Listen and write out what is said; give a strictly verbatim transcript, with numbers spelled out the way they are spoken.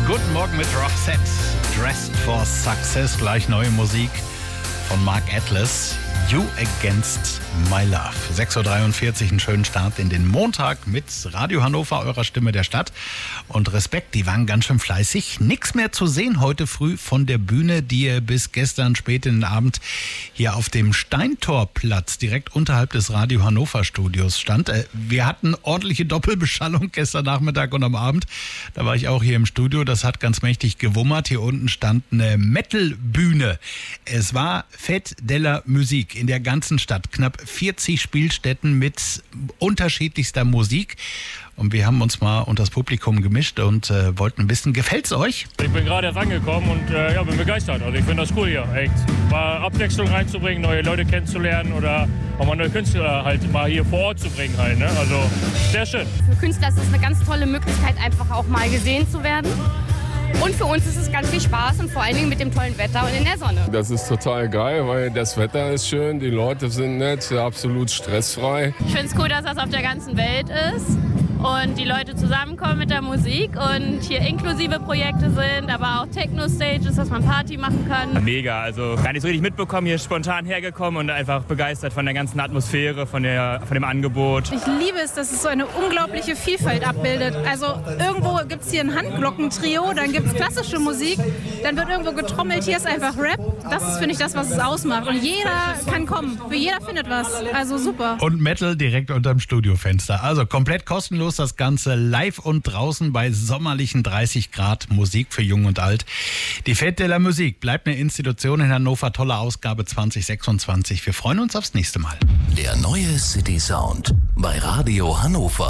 Guten Morgen mit Roxette. Dressed for Success. Gleich neue Musik von Mark Atlas. You Against My Love. sechs Uhr dreiundvierzig, einen schönen Start in den Montag mit Radio Hannover, eurer Stimme der Stadt. Und Respekt, die waren ganz schön fleißig. Nichts mehr zu sehen heute früh von der Bühne, die bis gestern spät in den Abend hier auf dem Steintorplatz direkt unterhalb des Radio Hannover Studios stand. Wir hatten ordentliche Doppelbeschallung gestern Nachmittag und am Abend. Da war ich auch hier im Studio. Das hat ganz mächtig gewummert. Hier unten stand eine Metal-Bühne. Es war Fête de la Musique in der ganzen Stadt. Knapp vierzig Spielstätten mit unterschiedlichster Musik. Und wir haben uns mal unter das Publikum gemischt und äh, wollten wissen, gefällt's euch? Ich bin gerade erst angekommen und äh, ja, bin begeistert. Also ich finde das cool hier. Echt. Mal Abwechslung reinzubringen, neue Leute kennenzulernen oder auch mal neue Künstler halt mal hier vor Ort zu bringen halt. Ne? Also sehr schön. Für Künstler ist es eine ganz tolle Möglichkeit, einfach auch mal gesehen zu werden. Und für uns ist es ganz viel Spaß und vor allen Dingen mit dem tollen Wetter und in der Sonne. Das ist total geil, weil das Wetter ist schön, die Leute sind nett, absolut stressfrei. Ich finde es cool, dass das auf der ganzen Welt ist und die Leute zusammenkommen mit der Musik und hier inklusive Projekte sind, aber auch Techno-Stages, dass man Party machen kann. Mega, also gar nicht so richtig mitbekommen, hier spontan hergekommen und einfach begeistert von der ganzen Atmosphäre, von, der, von dem Angebot. Ich liebe es, dass es so eine unglaubliche Vielfalt abbildet. Also irgendwo gibt es hier ein Handglockentrio, dann gibt es klassische Musik, dann wird irgendwo getrommelt, hier ist einfach Rap. Das ist, finde ich, das, was es ausmacht. Und jeder kann kommen, für jeder findet was. Also super. Und Metal direkt unterm Studiofenster. Also komplett kostenlos das Ganze live und draußen bei sommerlichen dreißig Grad Musik für Jung und Alt. Die Fête de la Musique bleibt eine Institution in Hannover. Tolle Ausgabe zwanzig sechsundzwanzig. Wir freuen uns aufs nächste Mal. Der neue City Sound bei Radio Hannover.